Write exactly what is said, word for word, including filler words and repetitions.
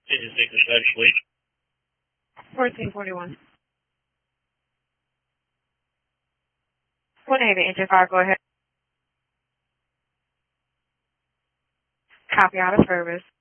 Did you take the status lead? fourteen forty-one. one eighty, engine five, go ahead. Copy out of service.